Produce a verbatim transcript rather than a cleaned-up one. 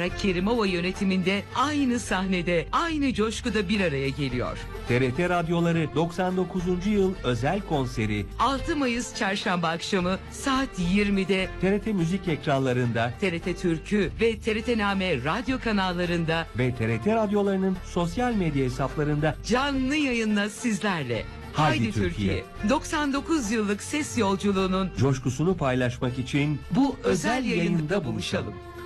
Dilara Kerimova yönetiminde aynı sahnede, aynı coşkuda bir araya geliyor. T R T Radyoları doksan dokuzuncu yıl özel konseri altı Mayıs Çarşamba akşamı saat yirmide T R T Müzik ekranlarında T R T Türkü ve T R T Name radyo kanallarında ve T R T Radyoları'nın sosyal medya hesaplarında canlı yayınla sizlerle. Haydi Haydi Türkiye. Türkiye. doksan dokuz yıllık ses yolculuğunun coşkusunu paylaşmak için bu özel yayında buluşalım.